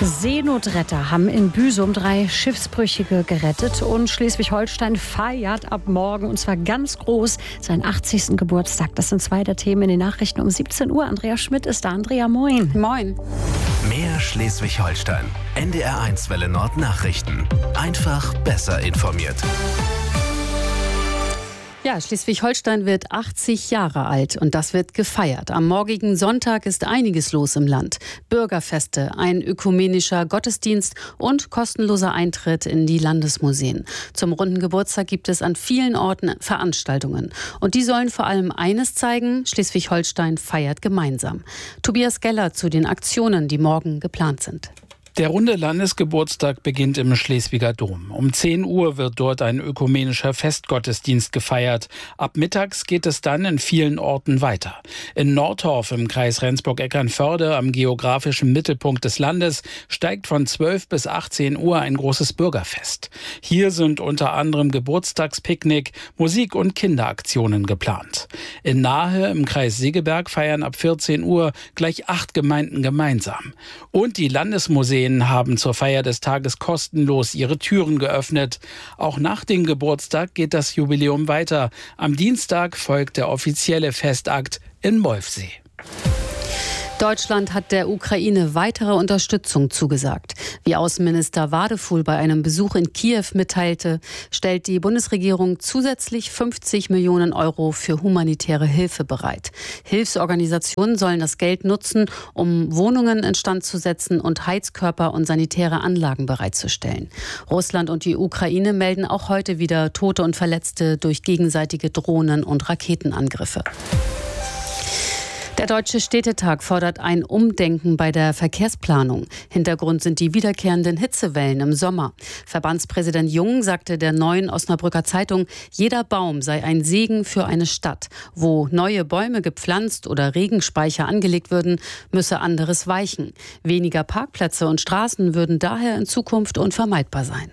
Seenotretter haben in Büsum 3 Schiffsbrüchige gerettet und Schleswig-Holstein feiert ab morgen, und zwar ganz groß, seinen 80. Geburtstag. Das sind 2 der Themen in den Nachrichten um 17 Uhr. Andrea Schmidt ist da. Andrea, moin. Moin. Mehr Schleswig-Holstein. NDR1 Welle Nord Nachrichten. Einfach besser informiert. Ja, Schleswig-Holstein wird 80 Jahre alt und das wird gefeiert. Am morgigen Sonntag ist einiges los im Land. Bürgerfeste, ein ökumenischer Gottesdienst und kostenloser Eintritt in die Landesmuseen. Zum runden Geburtstag gibt es an vielen Orten Veranstaltungen. Und die sollen vor allem eines zeigen: Schleswig-Holstein feiert gemeinsam. Tobias Geller zu den Aktionen, die morgen geplant sind. Der runde Landesgeburtstag beginnt im Schleswiger Dom. Um 10 Uhr wird dort ein ökumenischer Festgottesdienst gefeiert. Ab mittags geht es dann in vielen Orten weiter. In Nordhorf im Kreis Rendsburg-Eckernförde, am geografischen Mittelpunkt des Landes, steigt von 12 bis 18 Uhr ein großes Bürgerfest. Hier sind unter anderem Geburtstagspicknick, Musik- und Kinderaktionen geplant. In Nahe im Kreis Segeberg feiern ab 14 Uhr gleich 8 Gemeinden gemeinsam. Und die Landesmuseen haben zur Feier des Tages kostenlos ihre Türen geöffnet. Auch nach dem Geburtstag geht das Jubiläum weiter. Am Dienstag folgt der offizielle Festakt in Wolfsee. Deutschland hat der Ukraine weitere Unterstützung zugesagt. Wie Außenminister Wadefuhl bei einem Besuch in Kiew mitteilte, stellt die Bundesregierung zusätzlich 50 Millionen Euro für humanitäre Hilfe bereit. Hilfsorganisationen sollen das Geld nutzen, um Wohnungen instand zu setzen und Heizkörper und sanitäre Anlagen bereitzustellen. Russland und die Ukraine melden auch heute wieder Tote und Verletzte durch gegenseitige Drohnen- und Raketenangriffe. Der Deutsche Städtetag fordert ein Umdenken bei der Verkehrsplanung. Hintergrund sind die wiederkehrenden Hitzewellen im Sommer. Verbandspräsident Jung sagte der Neuen Osnabrücker Zeitung, jeder Baum sei ein Segen für eine Stadt. Wo neue Bäume gepflanzt oder Regenspeicher angelegt würden, müsse anderes weichen. Weniger Parkplätze und Straßen würden daher in Zukunft unvermeidbar sein.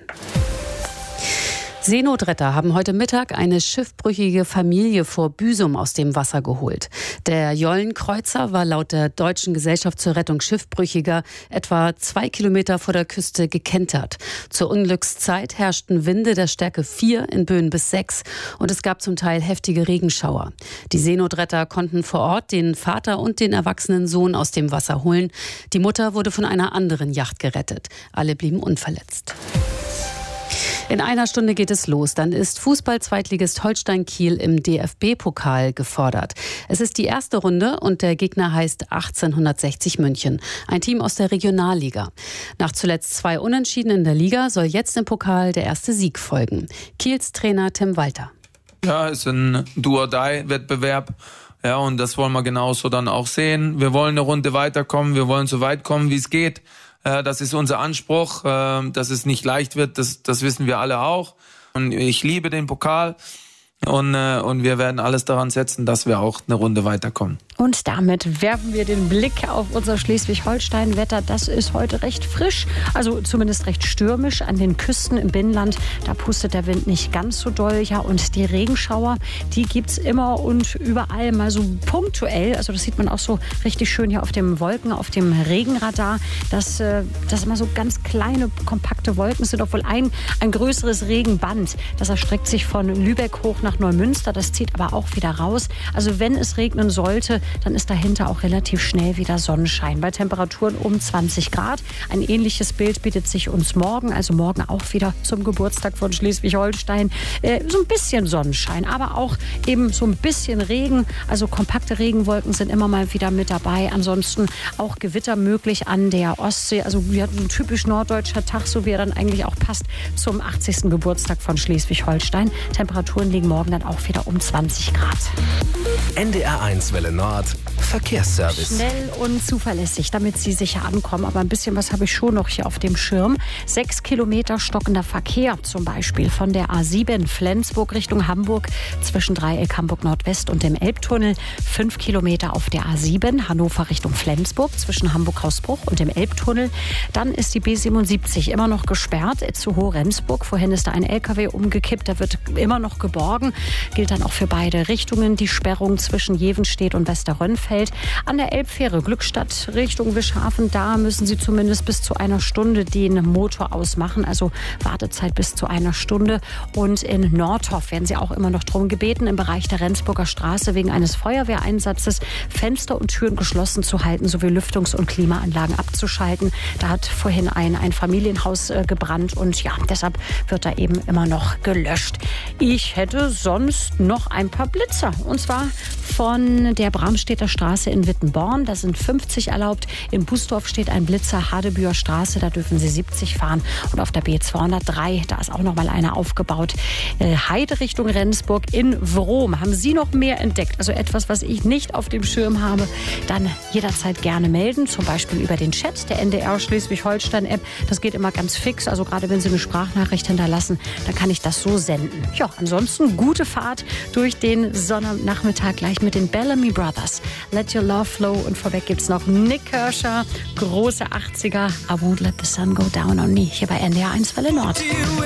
Seenotretter haben heute Mittag eine schiffbrüchige Familie vor Büsum aus dem Wasser geholt. Der Jollenkreuzer war laut der Deutschen Gesellschaft zur Rettung Schiffbrüchiger etwa 2 Kilometer vor der Küste gekentert. Zur Unglückszeit herrschten Winde der Stärke 4 in Böen bis 6 und es gab zum Teil heftige Regenschauer. Die Seenotretter konnten vor Ort den Vater und den erwachsenen Sohn aus dem Wasser holen. Die Mutter wurde von einer anderen Yacht gerettet. Alle blieben unverletzt. In einer Stunde geht es los. Dann ist Fußball-Zweitligist Holstein Kiel im DFB-Pokal gefordert. Es ist die erste Runde und der Gegner heißt 1860 München. Ein Team aus der Regionalliga. Nach zuletzt 2 Unentschieden in der Liga soll jetzt im Pokal der erste Sieg folgen. Kiels Trainer Tim Walter. Ja, es ist ein Do-or-Die-Wettbewerb. Ja, und das wollen wir genauso dann auch sehen. Wir wollen eine Runde weiterkommen. Wir wollen so weit kommen, wie es geht. Das ist unser Anspruch, dass es nicht leicht wird, das wissen wir alle auch. Und ich liebe den Pokal und wir werden alles daran setzen, dass wir auch eine Runde weiterkommen. Und damit werfen wir den Blick auf unser Schleswig-Holstein-Wetter. Das ist heute recht frisch, also zumindest recht stürmisch an den Küsten im Binnenland. Da pustet der Wind nicht ganz so doll. Ja, und die Regenschauer, die gibt's immer und überall mal so punktuell. Also das sieht man auch so richtig schön hier auf den Wolken, auf dem Regenradar, dass das immer so ganz kleine, kompakte Wolken sind, obwohl ein größeres Regenband, das erstreckt sich von Lübeck hoch nach Neumünster. Das zieht aber auch wieder raus. Also wenn es regnen sollte, dann ist dahinter auch relativ schnell wieder Sonnenschein. Bei Temperaturen um 20 Grad. Ein ähnliches Bild bietet sich uns morgen. Also morgen auch wieder zum Geburtstag von Schleswig-Holstein. So ein bisschen Sonnenschein, aber auch eben so ein bisschen Regen. Also kompakte Regenwolken sind immer mal wieder mit dabei. Ansonsten auch Gewitter möglich an der Ostsee. Also wir hatten ein typisch norddeutscher Tag, so wie er dann eigentlich auch passt zum 80. Geburtstag von Schleswig-Holstein. Temperaturen liegen morgen dann auch wieder um 20 Grad. NDR1 Welle Nord Verkehrsservice. Schnell und zuverlässig, damit Sie sicher ankommen. Aber ein bisschen was habe ich schon noch hier auf dem Schirm. 6 Kilometer stockender Verkehr zum Beispiel von der A7 Flensburg Richtung Hamburg zwischen Dreieck Hamburg Nordwest und dem Elbtunnel. 5 Kilometer auf der A7 Hannover Richtung Flensburg zwischen Hamburg-Hausbruch und dem Elbtunnel. Dann ist die B77 immer noch gesperrt zu Hohe-Rendsburg. Vorhin ist da ein LKW umgekippt. Der wird immer noch geborgen. Gilt dann auch für beide Richtungen. Die Sperrung zwischen Jevenstedt und Westerrönfeld eingestellt. An der Elbfähre Glückstadt Richtung Wischhafen, da müssen Sie zumindest bis zu einer Stunde den Motor ausmachen. Also Wartezeit bis zu einer Stunde. Und in Nordhof werden Sie auch immer noch darum gebeten, im Bereich der Rendsburger Straße wegen eines Feuerwehreinsatzes Fenster und Türen geschlossen zu halten, sowie Lüftungs- und Klimaanlagen abzuschalten. Da hat vorhin ein Familienhaus gebrannt und ja, deshalb wird da eben immer noch gelöscht. Ich hätte sonst noch ein paar Blitzer. Und zwar von der Bramstedter Straße in Wittenborn. Da sind 50 erlaubt. In Busdorf steht ein Blitzer, Hadebüher Straße. Da dürfen Sie 70 fahren. Und auf der B203, da ist auch noch mal einer aufgebaut. Heide Richtung Rendsburg in Wrom. Haben Sie noch mehr entdeckt? Also etwas, was ich nicht auf dem Schirm habe, dann jederzeit gerne melden. Zum Beispiel über den Chat der NDR Schleswig-Holstein-App. Das geht immer ganz fix. Also gerade wenn Sie eine Sprachnachricht hinterlassen, dann kann ich das so senden. Ja, ansonsten gute Fahrt durch den Sonnabendnachmittag gleich mit den Bellamy Brothers. Let Your Love Flow. Und vorweg gibt's noch Nick Kershaw, große 80er. I Won't Let the Sun Go Down on Me. Hier bei NDR 1 Welle Nord.